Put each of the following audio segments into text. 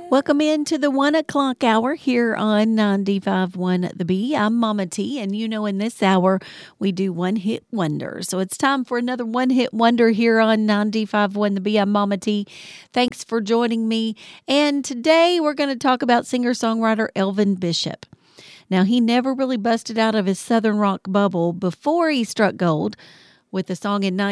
Welcome into the 1 o'clock hour here on 95.1 The Bee. I'm Mama T, and you know in this hour we do One Hit Wonder. So it's time for another One Hit Wonder here on 95.1 The Bee. I'm Mama T. Thanks for joining me. And today we're going to talk about singer-songwriter Elvin Bishop. Now, he never really busted out of his Southern rock bubble before he struck gold with a song in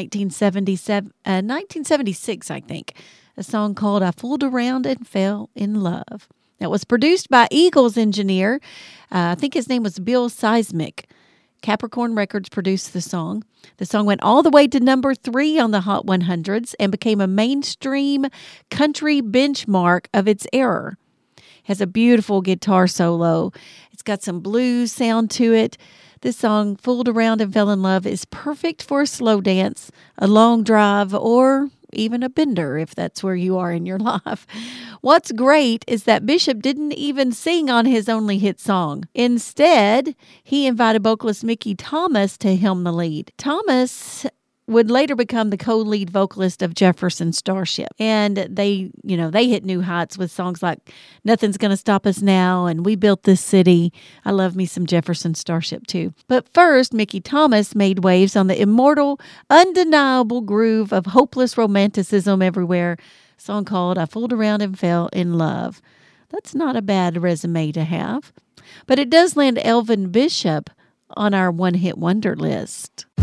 1976, I think. A song called I Fooled Around and Fell in Love. That was produced by Eagles engineer. I think his name was Bill Seismic. Capricorn Records produced the song. The song went all the way to number 3 on the Hot 100s and became a mainstream country benchmark of its era. It has a beautiful guitar solo. It's got some blues sound to it. This song, Fooled Around and Fell in Love, is perfect for a slow dance, a long drive, or even a bender if that's where you are in your life. What's great is that Bishop didn't even sing on his only hit song. Instead, he invited vocalist Mickey Thomas to helm the lead. Thomas would later become the co-lead vocalist of Jefferson Starship. And they hit new heights with songs like Nothing's Gonna Stop Us Now and We Built This City. I love me some Jefferson Starship too. But first, Mickey Thomas made waves on the immortal, undeniable groove of hopeless romanticism everywhere, a song called I Fooled Around and Fell in Love. That's not a bad resume to have. But it does land Elvin Bishop on our one-hit wonder list.